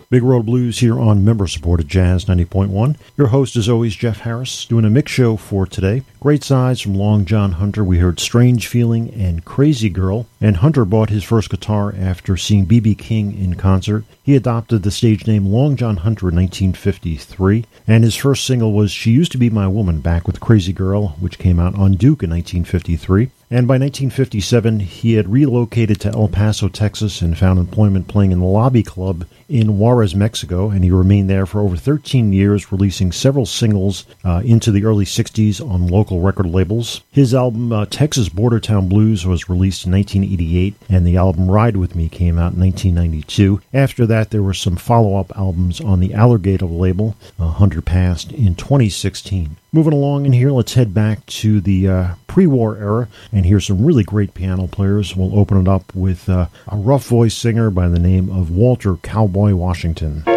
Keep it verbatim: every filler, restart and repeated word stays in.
Big Road Blues here on member-supported Jazz ninety point one. Your host, as always, Jeff Harris, doing a mix show for today. Great sides from Long John Hunter. We heard Strange Feeling and Crazy Girl. And Hunter bought his first guitar after seeing B B King in concert. He adopted the stage name Long John Hunter in nineteen fifty-three. And his first single was She Used to Be My Woman, back with Crazy Girl, which came out on Duke in nineteen fifty-three. And by nineteen fifty-seven, he had relocated to El Paso, Texas, and found employment playing in the Lobby Club in Juarez, Mexico, and he remained there for over thirteen years, releasing several singles uh, into the early sixties on local record labels. His album, uh, Texas Border Town Blues, was released in nineteen eighty-eight, and the album Ride With Me came out in nineteen ninety-two. After that, there were some follow-up albums on the Alligator label. Uh, Hunter passed in twenty sixteen. Moving along in here, let's head back to the uh, pre-war era and hear some really great piano players. We'll open it up with uh, a rough voice singer by the name of Walter Cowboy Washington.